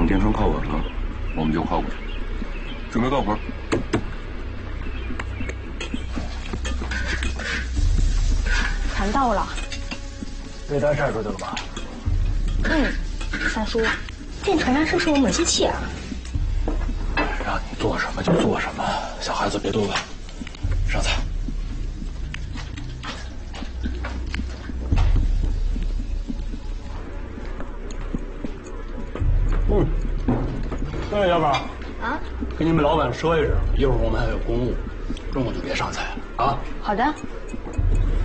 等电栓靠稳了，我们就靠过去。准备干活。 船到了。 备单晒出去了吧？ 三叔，电传上是不是有冷气器啊？ 让你做什么就做什么，小孩子别多问。上菜。对，小宝。啊？跟你们老板说一声，一会儿我们还有公务，中午就别上菜了啊。 好的。